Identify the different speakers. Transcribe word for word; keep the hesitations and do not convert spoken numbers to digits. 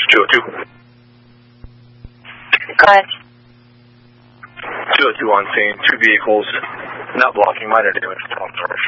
Speaker 1: two oh two.
Speaker 2: Go ahead.
Speaker 1: two oh two on scene. Two vehicles not blocking minor damage from direction.